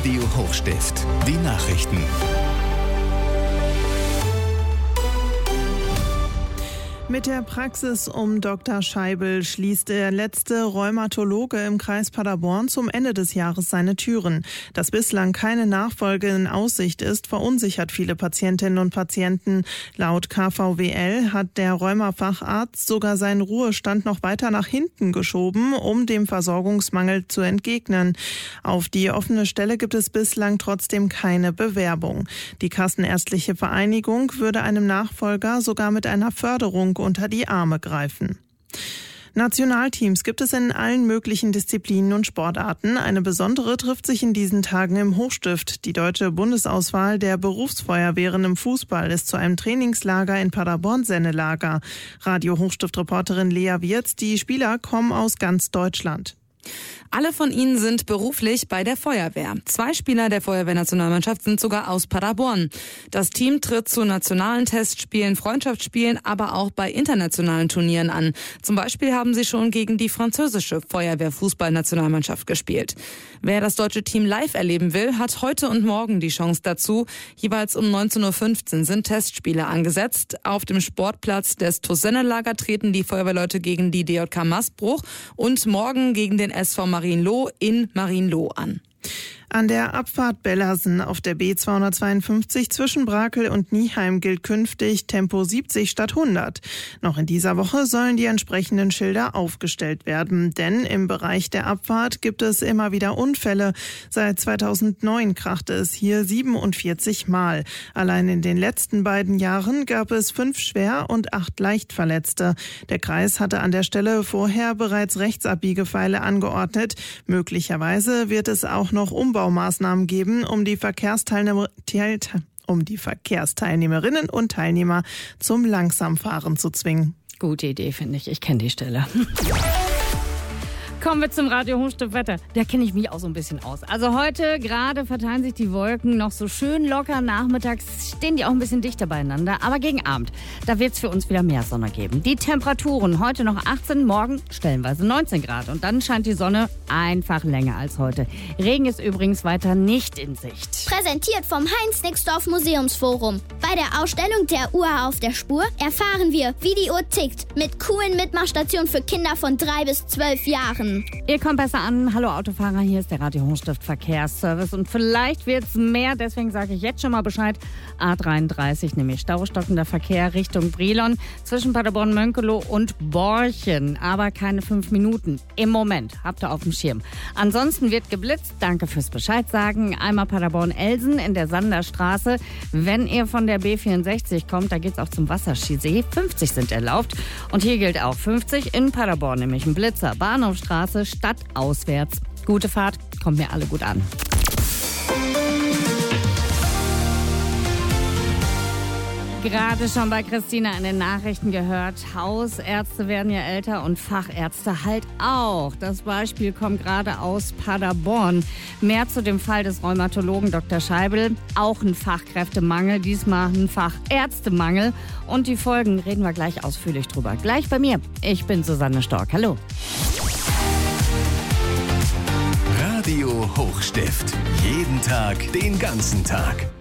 Radio Hochstift. Die Nachrichten. Mit der Praxis um Dr. Scheibel schließt der letzte Rheumatologe im Kreis Paderborn zum Ende des Jahres seine Türen. Dass bislang keine Nachfolge in Aussicht ist, verunsichert viele Patientinnen und Patienten. Laut KVWL hat der Rheumafacharzt sogar seinen Ruhestand noch weiter nach hinten geschoben, um dem Versorgungsmangel zu entgegnen. Auf die offene Stelle gibt es bislang trotzdem keine Bewerbung. Die Kassenärztliche Vereinigung würde einem Nachfolger sogar mit einer Förderung unter die Arme greifen. Nationalteams gibt es in allen möglichen Disziplinen und Sportarten. Eine besondere trifft sich in diesen Tagen im Hochstift. Die deutsche Bundesauswahl der Berufsfeuerwehren im Fußball ist zu einem Trainingslager in Paderborn-Sennelager. Radio Hochstift-Reporterin Lea Wirz, die Spieler kommen aus ganz Deutschland. Alle von ihnen sind beruflich bei der Feuerwehr. 2 Spieler der Feuerwehrnationalmannschaft sind sogar aus Paderborn. Das Team tritt zu nationalen Testspielen, Freundschaftsspielen, aber auch bei internationalen Turnieren an. Zum Beispiel haben sie schon gegen die französische Feuerwehr-Fußballnationalmannschaft gespielt. Wer das deutsche Team live erleben will, hat heute und morgen die Chance dazu. Jeweils um 19.15 Uhr sind Testspiele angesetzt. Auf dem Sportplatz des TuS-Sennelager treten die Feuerwehrleute gegen die DJK Masbruch und morgen gegen den SV Marienloh in Marienloh an. An der Abfahrt Bellersen auf der B252 zwischen Brakel und Nieheim gilt künftig Tempo 70 statt 100. Noch in dieser Woche sollen die entsprechenden Schilder aufgestellt werden, denn im Bereich der Abfahrt gibt es immer wieder Unfälle. Seit 2009 krachte es hier 47 Mal. Allein in den letzten beiden Jahren gab es 5 schwer und 8 leicht Verletzte. Der Kreis hatte an der Stelle vorher bereits Rechtsabbiegepfeile angeordnet. Möglicherweise wird es auch noch Umbaumaßnahmen geben, um die Verkehrsteilnehmerinnen und Teilnehmer zum Langsamfahren zu zwingen. Gute Idee, finde ich. Ich kenne die Stelle. Kommen wir zum Radio Hochstift Wetter. Da kenne ich mich auch so ein bisschen aus. Also heute gerade verteilen sich die Wolken noch so schön locker. Nachmittags stehen die auch ein bisschen dichter beieinander. Aber gegen Abend, da wird es für uns wieder mehr Sonne geben. Die Temperaturen heute noch 18, morgen stellenweise 19 Grad. Und dann scheint die Sonne einfach länger als heute. Regen ist übrigens weiter nicht in Sicht. Präsentiert vom Heinz-Nixdorf Museumsforum. Bei der Ausstellung der Uhr auf der Spur erfahren wir, wie die Uhr tickt. Mit coolen Mitmachstationen für Kinder von 3 bis 12 Jahren. Ihr kommt besser an. Hallo Autofahrer, hier ist der Radio Hochstift Verkehrsservice. Und vielleicht wird es mehr, deswegen sage ich jetzt schon mal Bescheid. A33, nämlich staustockender Verkehr Richtung Brilon zwischen Paderborn-Mönkeloh und Borchen. Aber keine 5 Minuten. Im Moment. Habt ihr auf dem Schirm. Ansonsten wird geblitzt. Danke fürs Bescheid sagen. Einmal Paderborn-Elsen in der Sanderstraße. Wenn ihr von der B64 kommt, da geht's auch zum Wasserskisee. 50 sind erlaubt. Und hier gilt auch 50 in Paderborn, nämlich ein Blitzer. Bahnhofstraße, stadtauswärts. Gute Fahrt, kommt mir alle gut an. Gerade schon bei Christina in den Nachrichten gehört, Hausärzte werden ja älter und Fachärzte halt auch. Das Beispiel kommt gerade aus Paderborn. Mehr zu dem Fall des Rheumatologen Dr. Scheibel. Auch ein Fachkräftemangel, diesmal ein Fachärztemangel. Und die Folgen reden wir gleich ausführlich drüber. Gleich bei mir. Ich bin Susanne Stork. Hallo. Radio Hochstift. Jeden Tag, den ganzen Tag.